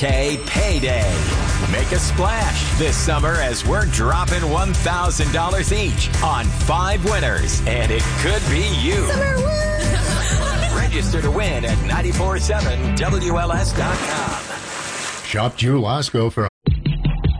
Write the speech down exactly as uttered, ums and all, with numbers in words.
K Payday. Make a splash this summer as we're dropping one thousand dollars each on five winners, and it could be you. Register to win at nine four seven W L S dot com. Shop Jewel Osco for